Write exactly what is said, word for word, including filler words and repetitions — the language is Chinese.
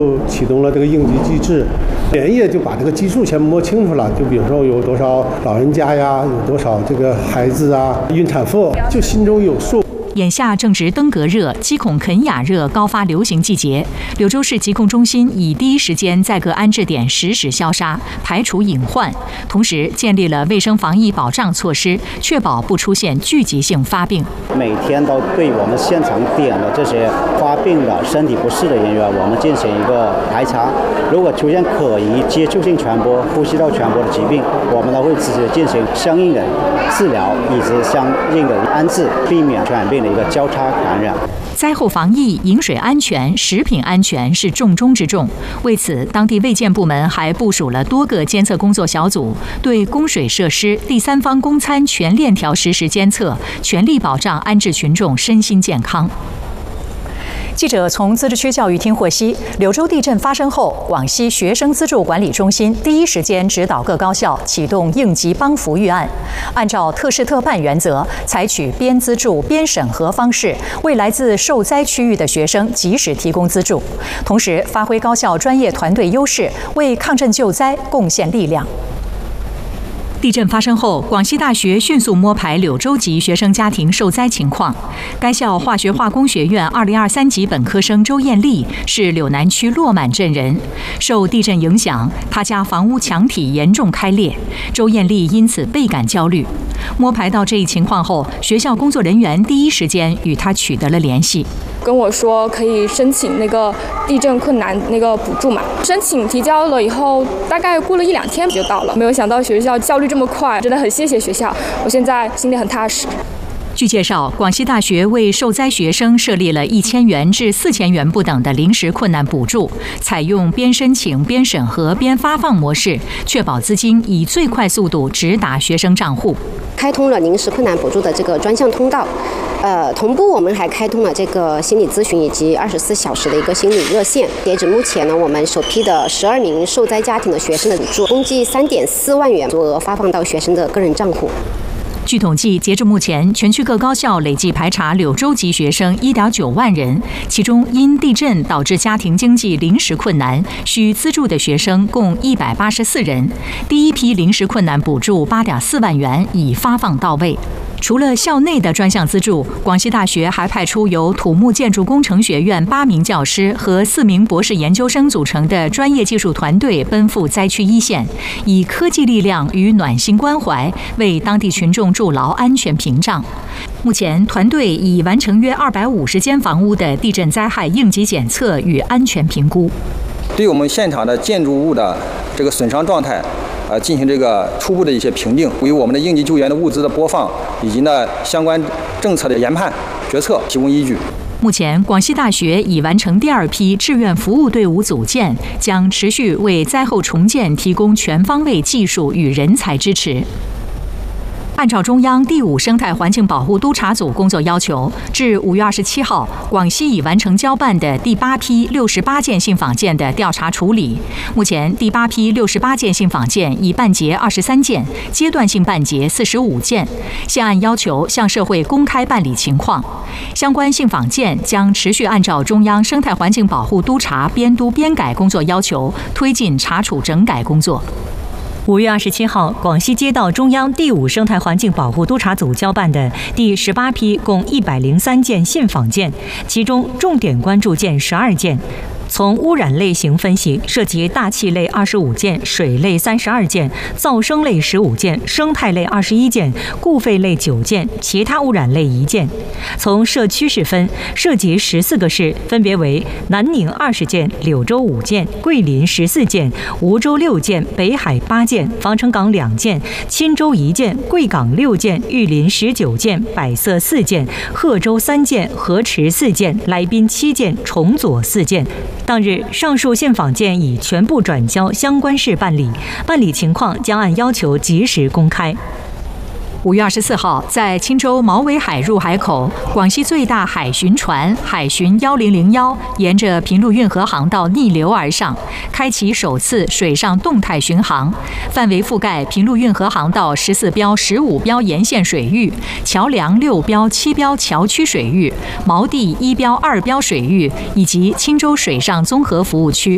启动了这个应急机制，连夜就把这个基数全摸清楚了。就比如说有多少老人家呀，有多少这个孩子啊，孕产妇，就心中有数。 眼下正值登革热、鸡孔肯雅热高发流行季节，柳州市疾控中心已第一时间在各安置点实时消杀，排除隐患，同时建立了卫生防疫保障措施，确保不出现聚集性发病。 每天都对我们现场点的这些发病的、身体不适的人员，我们进行一个排查。如果出现可疑接触性传播、呼吸道传播的疾病，我们都会直接进行相应的治疗以及相应的安置，避免传染病的一个交叉感染。 灾后防疫、饮水安全、食品安全是重中之重。为此，当地卫健部门还部署了多个监测工作小组，对供水设施、第三方供餐全链条实时监测，全力保障安置群众身心健康。记者从自治区教育厅获悉，柳州地震发生后，广西学生资助管理中心第一时间指导各高校启动应急帮扶预案，按照特事特办原则，采取边资助边审核方式，为来自受灾区域的学生及时提供资助，同时发挥高校专业团队优势，为抗震救灾贡献力量。地震发生后，广西大学迅速摸排柳州籍学生家庭受灾情况。该校化学化工学院二零二三级本科生周艳丽是柳南区落满镇人，受地震影响，她家房屋墙体严重开裂，周艳丽因此倍感焦虑。摸排到这一情况后，学校工作人员第一时间与她取得了联系， 跟我说可以申请那个地震困难那个补助嘛。申请提交了以后，大概过了一两天就到了。没有想到学校效率这么快，真的很谢谢学校，我现在心里很踏实。 据介绍，广西大学为受灾学生设立了一千元至四千元不等的临时困难补助，采用边申请边审核边发放模式，确保资金以最快速度直达学生账户。 开通了临时困难补助的这个专项通道，呃，同步我们还开通了这个心理咨询以及二十四小时的一个心理热线。截止目前呢，我们首批的十二名受灾家庭的学生的补助，共计三点四万元，足额发放到学生的个人账户。 据统计，截至目前，全区各高校累计排查柳州籍学生一点九万人，其中因地震导致家庭经济临时困难需资助的学生共一百八十四人。第一批临时困难补助八点四万元已发放到位。除了校内的专项资助，广西大学还派出由土木建筑工程学院八名教师和四名博士研究生组成的专业技术团队奔赴灾区一线，以科技力量与暖心关怀为当地群众筑牢安全屏障。目前，团队已完成约二百五十间房屋的地震灾害应急检测与安全评估， 对我们现场的建筑物的这个损伤状态。呃，进行这个初步的一些评定，为我们的应急救援的物资的播放，以及呢相关政策的研判决策提供依据。 目前，广西大学已完成第二批志愿服务队伍组建，将持续为灾后重建提供全方位技术与人才支持。按照中央第五生态环境保护督察组工作要求，至五月二十七号，广西已完成交办的第八批六十八件信访件的调查处理。目前，第八批六十八件信访件已办结二十三件，阶段性办结四十五件。现按要求向社会公开办理情况。相关信访件将持续按照中央生态环境保护督察编督编改工作要求，推进查处整改工作。 五月二十七号，广西接到中央第五生态环境保护督察组交办的第十八批共一百零三件信访件，其中重点关注件十二件。从污染类型分析，涉及大气类二十五件、水类三十二件、噪声类十五件、生态类二十一件、固废类九件、其他污染类一件。从社区市分，涉及十四个市，分别为南宁二十件、柳州五件、桂林十四件、梧州六件、北海八件、防城港两件、钦州一件、贵港六件、玉林十九件、百色四件、贺州三件、河池四件、来宾七件、崇左四件。当日，上述信访件已全部转交相关市办理，办理情况将按要求及时公开。 五月二十四号，在钦州毛尾海入海口，广西最大海巡船海巡幺零零幺沿着平陆运河航道逆流而上，开启首次水上动态巡航，范围覆盖平陆运河航道十四标、十五标沿线水域、桥梁六标、七标桥区水域、锚地一标、二标水域以及钦州水上综合服务区。